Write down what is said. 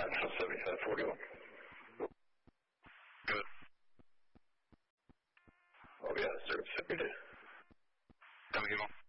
National 7541. Good. Oh, yeah, service every day. Down here.